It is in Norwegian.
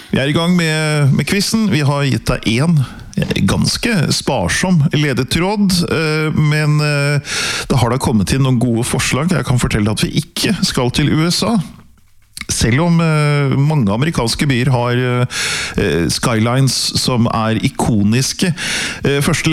Vi er i gang med quizen. Vi har gitt deg en ganske sparsom ledetråd, men det har da kommet inn noen gode forslag. Jeg kan fortelle at vi ikke skal til USA. Selv om mange amerikanske byer har skylines som er ikoniske. Første